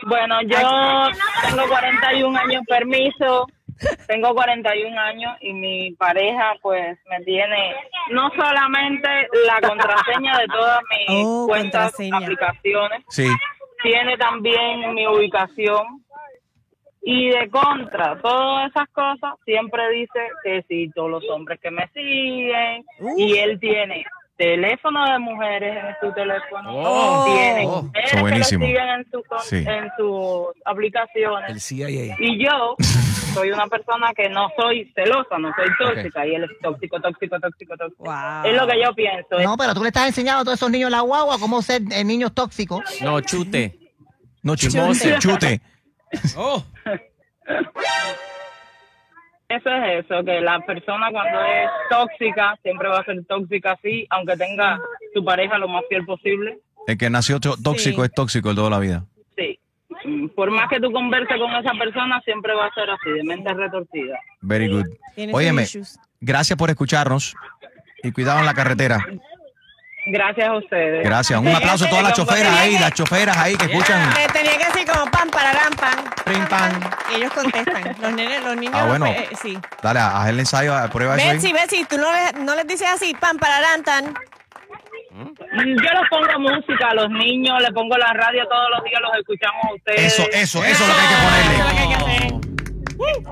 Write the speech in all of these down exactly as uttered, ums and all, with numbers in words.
Bueno, yo tengo cuarenta y un años, permiso, tengo cuarenta y un años y mi pareja pues me tiene no solamente la contraseña de todas mis oh, cuentas, aplicaciones, sí. tiene también mi ubicación y de contra, todas esas cosas, siempre dice que sí, todos los hombres que me siguen uh. y él tiene teléfono de mujeres en su teléfono, oh, tiene oh, mujeres que lo siguen en, su, sí. en sus aplicaciones. El C I A. Y yo soy una persona que no soy celosa, no soy tóxica, okay. y él es tóxico, tóxico, tóxico, tóxico. Wow. Es lo que yo pienso. No, pero tú le estás enseñando a todos esos niños la guagua cómo ser eh, niños tóxicos. No, chute. No, chute. Chute. Oh. Eso es eso, que la persona cuando es tóxica siempre va a ser tóxica así, aunque tenga su pareja lo más fiel posible. El que nació tóxico sí. es tóxico toda la vida. Sí. Por más que tú converses con esa persona, siempre va a ser así, de mente retorcida. Very good. Óyeme, gracias por escucharnos y cuidado en la carretera. Gracias a ustedes. Gracias. Un aplauso a todas las choferas ahí, las choferas ahí que escuchan. Te tenía que decir como pan, pararán, pan. Prim, pan. Y ellos contestan. Los nenes, los niños. Ah, bueno. Eh, sí. Dale, haz el ensayo, prueba eso ahí. Betsy, Betsy, tú no les, no les dices así, pan, pararán, tan. Yo les pongo música a los niños, les pongo la radio todos los días, los escuchamos a ustedes. Eso, eso, eso es lo que hay que ponerle. Eso es lo que hay que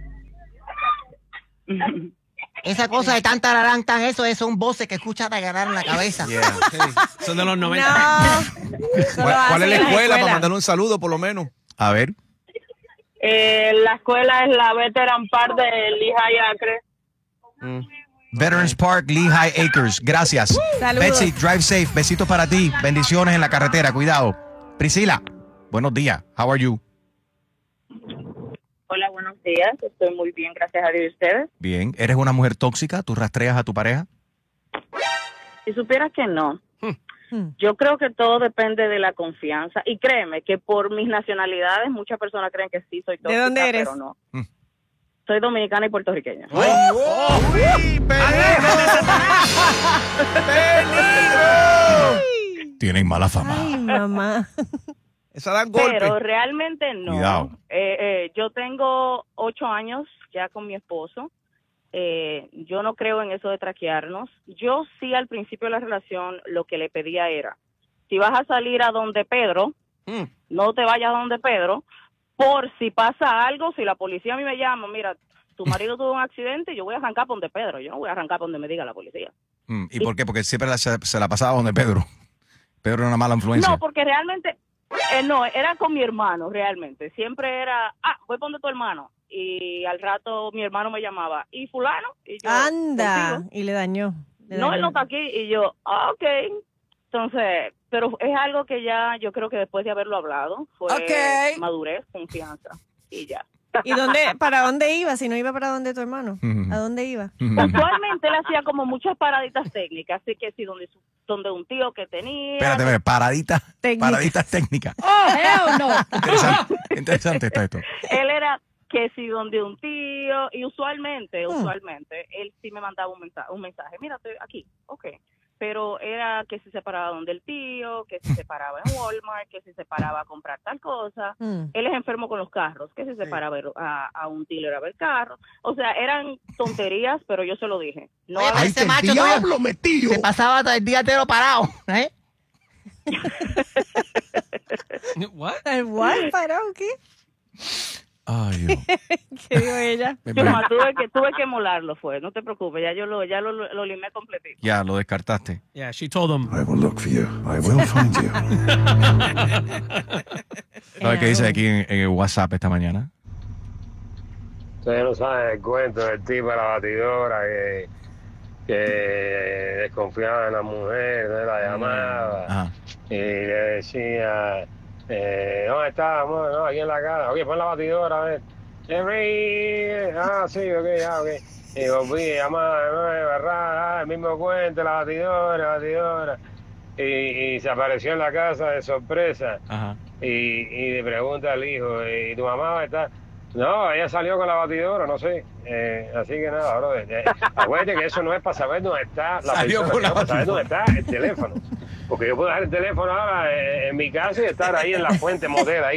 hacer. Esa cosa de tan tararán, tan eso, eso es un voce que escucha de agarrar en la cabeza. Yeah. Sí. Son de los noventa. No. ¿Cuál, ¿Cuál es la escuela, escuela para mandarle un saludo por lo menos? A ver. Eh, la escuela es la Veteran Park de Lehigh Acres. Mm. Veterans Park, Lehigh Acres. Gracias. Saludos. Betsy, drive safe. Besitos para ti. Bendiciones en la carretera. Cuidado. Priscila, buenos días. How are you? Hola, buenos días. Estoy muy bien, gracias a Dios. ¿Y ustedes? Bien. ¿Eres una mujer tóxica? ¿Tú rastreas a tu pareja? Si supieras que no. Hmm. Yo creo que todo depende de la confianza. Y créeme que por mis nacionalidades muchas personas creen que sí soy tóxica. ¿De dónde eres? Pero no. Hmm. Soy dominicana y puertorriqueña. ¡Oh! ¡Oh! ¡Uy! ¡Peligro! ¡Peligro! Tienen mala fama. Ay, mamá. Esa dan golpe. Pero realmente no. Eh, eh, yo tengo ocho años ya con mi esposo. Eh, yo no creo en eso de traquearnos. Yo sí al principio de la relación lo que le pedía era, si vas a salir a donde Pedro, mm. no te vayas a donde Pedro, por si pasa algo, si la policía a mí me llama, mira, tu marido tuvo un accidente, yo voy a arrancar por donde Pedro, yo no voy a arrancar por donde me diga la policía. Mm. ¿Y sí. por qué? Porque siempre la, se, se la pasaba donde Pedro. Pedro era una mala influencia. No, porque realmente... Eh, no, era con mi hermano, realmente. Siempre era, ah, voy por donde tu hermano. Y al rato mi hermano me llamaba, ¿y fulano? Y yo, anda, contigo. Y le dañó. Le no, dañó. Él no está aquí. Y yo, ah, ok. Entonces, pero es algo que ya, yo creo que después de haberlo hablado, fue okay. madurez, confianza. Y ya. ¿Y dónde, para dónde iba? Si no iba para donde tu hermano, ¿a dónde iba? Usualmente él hacía como muchas paraditas técnicas, así que sí, donde, donde un tío que tenía... Espérate, espérate paraditas técnica. Paraditas técnicas. ¡Oh, hell no! Interesante, interesante está esto. Él era que si donde un tío, y usualmente, hmm. usualmente, él sí me mandaba un mensaje, un mensaje, mira, estoy aquí, ok. Pero era que si se paraba donde el tío, que si se paraba en Walmart, que si se paraba a comprar tal cosa. Mm. Él es enfermo con los carros, que si se sí. paraba a, a un dealer a ver carros. O sea, eran tonterías, pero yo se lo dije. No, Oye, ¡ay, ese macho diablo metido! Se pasaba el día entero parado, ¿eh? ¿What? ¿El what? ¿Parado qué? Ay, Dios. ¿Qué dijo ella? Yo más, tuve que tuve que emularlo, fue. No te preocupes, ya yo lo ya lo, lo limé completito. Ya, lo descartaste. Yeah, she told him. I will look for you. I will find you. ¿Sabes qué dice aquí en, en el WhatsApp esta mañana? Ustedes no saben el cuento del tipo de la batidora que, que desconfiaba en la mujer, de la llamada. Ajá. Y le decía... Eh, ¿dónde está? No, aquí en la casa. Ok, pon la batidora, a ver. Jerry. Ah, sí, ok, ya, ok. Y volví a llamar de nuevo, ¿verdad? Ah, el mismo cuento, la batidora, la batidora. Y, y se apareció en la casa de sorpresa. Ajá. Y, y le pregunta al hijo, ¿y tu mamá dónde está? No, ella salió con la batidora, no sé. Eh, así que nada, bro. Eh, acuérdate que eso no es para saber dónde está la salió persona, con la es para saber dónde está el teléfono. Porque yo puedo dejar el teléfono ahora en, en mi casa y estar ahí en la fuente modelo ahí